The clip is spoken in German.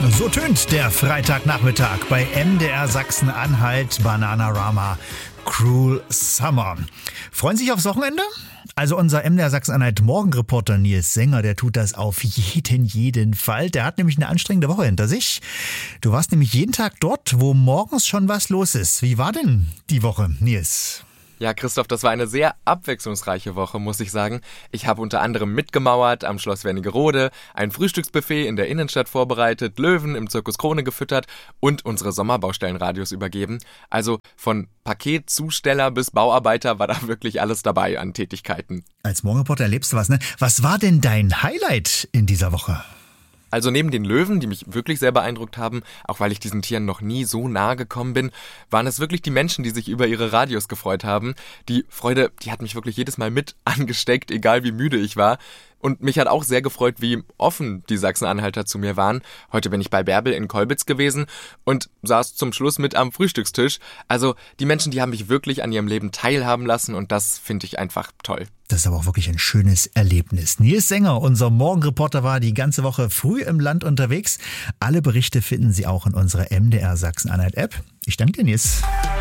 So tönt der Freitagnachmittag bei MDR Sachsen-Anhalt Bananarama Cruel Summer. Freuen Sie sich aufs Wochenende? Also unser MDR Sachsen-Anhalt Morgenreporter Nils Sänger, der tut das auf jeden Fall. Der hat nämlich eine anstrengende Woche hinter sich. Du warst nämlich jeden Tag dort, wo morgens schon was los ist. Wie war denn die Woche, Nils? Ja, Christoph, das war eine sehr abwechslungsreiche Woche, muss ich sagen. Ich habe unter anderem mitgemauert am Schloss Wernigerode, ein Frühstücksbuffet in der Innenstadt vorbereitet, Löwen im Zirkus Krone gefüttert und unsere Sommerbaustellenradios übergeben. Also von Paketzusteller bis Bauarbeiter war da wirklich alles dabei an Tätigkeiten. Als Morgenreporter erlebst du was, ne? Was war denn dein Highlight in dieser Woche? Also neben den Löwen, die mich wirklich sehr beeindruckt haben, auch weil ich diesen Tieren noch nie so nahe gekommen bin, waren es wirklich die Menschen, die sich über ihre Radios gefreut haben. Die Freude, die hat mich wirklich jedes Mal mit angesteckt, egal wie müde ich war. Und mich hat auch sehr gefreut, wie offen die Sachsen-Anhalter zu mir waren. Heute bin ich bei Bärbel in Kolbitz gewesen und saß zum Schluss mit am Frühstückstisch. Also die Menschen, die haben mich wirklich an ihrem Leben teilhaben lassen und das finde ich einfach toll. Das ist aber auch wirklich ein schönes Erlebnis. Nils Sänger, unser Morgenreporter, war die ganze Woche früh im Land unterwegs. Alle Berichte finden Sie auch in unserer MDR Sachsen-Anhalt-App. Ich danke dir, Nils.